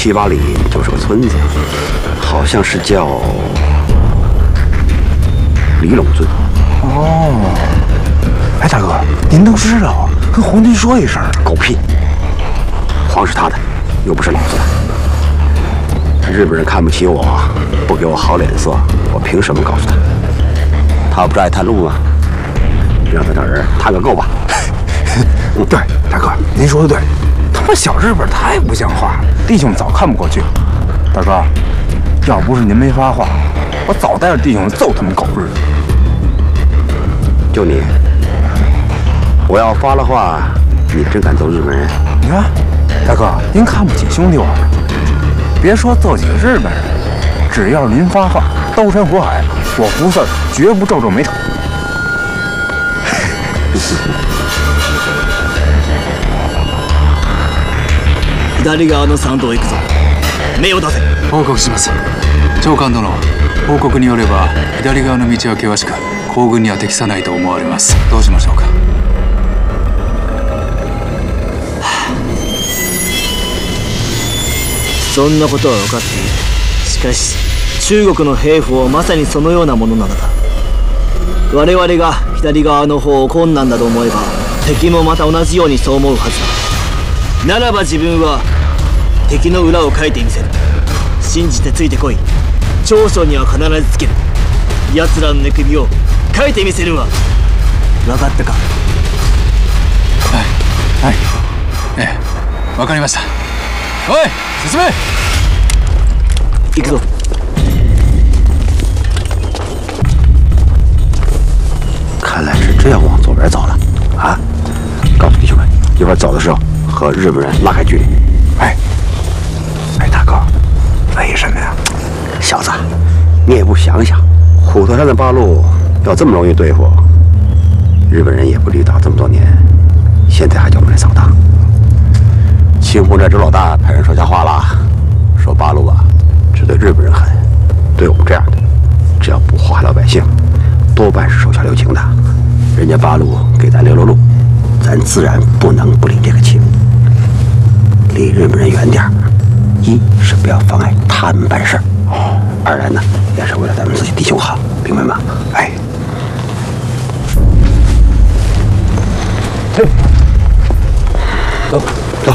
7、8里就是个村子，好像是叫李陇村。 哦，哎，大哥，您都知道，跟皇军说一声。 狗屁！皇是他的，又不是老子的。日本人看不起我，不给我好脸色，我凭什么告诉他？他不是爱探路吗？让他找人探个够吧。 对，大哥，您说的对。他妈小日本太不像话了，弟兄们早看不过去。大哥，要不是您没发话，我早带着弟兄们揍他们狗日的。 就你，我要发了话，你真敢揍日本人？ 你看，大哥，您看不起兄弟我们，别说揍几个日本人，只要您发话，刀山火海，我胡四绝不皱皱眉头。 左側の山道行くぞ。目を出せ。 報告します。長官殿、報告によれば左側の道は険しく、行軍には適さないと思われます。どうしましょうか。 そんなことは分かっている。しかし中国の兵法はまさにそのようなものなのだ。我々が左側の方を困難だと思えば、敵もまた同じようにそう思うはずだ。ならば自分は敵の裏をかいてみせる。信じてついてこい。長所には必ずつける。奴らの寝首をかいてみせるわ。分かったか。 はい、ええ、分かりました。おい、進め。 行くぞ。 看来是真要往左边走了啊！告诉弟兄们，一会儿走的时候和日本人拉开距离。 哎，大哥，为什么呀？ 小子，你也不想想，虎头山的八路要这么容易对付，日本人也不离岛这么多年，现在还叫我们来扫荡。清风寨周老大派人说瞎话了，说八路啊只对日本人狠，对我们这样的，只要不祸害老百姓，多半是手下留情的。人家八路给咱留了路，咱自然不能不领这个情。离日本人远点儿，一是不要妨碍他们办事儿，二来呢也是为了咱们自己弟兄好，明白吗？哎，走走。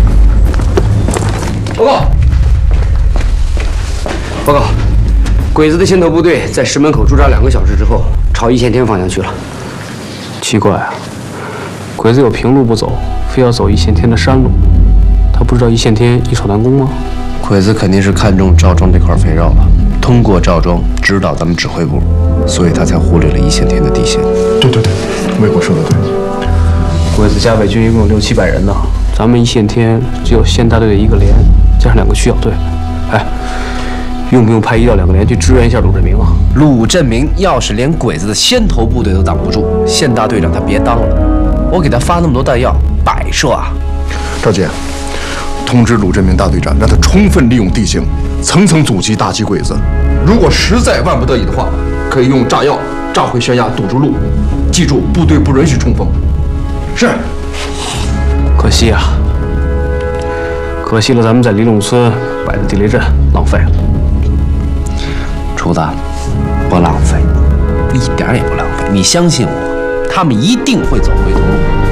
报告，鬼子的先头部队在石门口驻扎2个小时之后，朝一线天方向去了。 奇怪啊，鬼子有平路不走，非要走一线天的山路。他不知道一线天易守难攻吗？ 鬼子肯定是看中赵庄这块肥肉了，通过赵庄指导咱们指挥部，所以他才忽略了一线天的地形。 对，魏国说的对。 鬼子加北军一共有600-700人呢，咱们一线天只有县大队的1个连，加上2个区小队。哎，用不用派1到2个连去支援一下鲁振明啊？ 鲁振明要是连鬼子的先头部队都挡不住，县大队长他别当了。我给他发那么多弹药，摆设啊！ 赵姐，通知鲁振明大队长，让他充分利用地形，层层阻击打击鬼子。如果实在万不得已的话，可以用炸药炸毁悬崖，堵住路。记住，部队不允许冲锋。是。 可惜啊，可惜了咱们在李陇村摆的地雷阵，浪费了。 厨子，不浪费，一点也不浪费。你相信我，他们一定会走回头路。